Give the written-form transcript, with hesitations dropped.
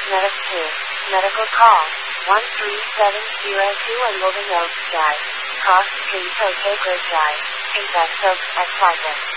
Medic 2. Medical call. 13702 and Golden Oaks Drive. Cross Street Hotel Drive. Invest Oaks at Plaza.